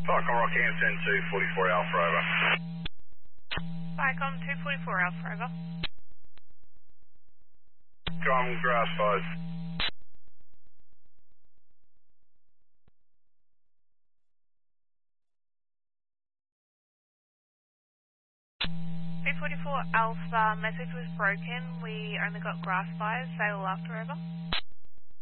Falcon Rock Hansen 244 Alpha, over. Falcon 244 Alpha, over. Come grass fires. P44 Alpha, message was broken. We only got grass fires. Sail after, over.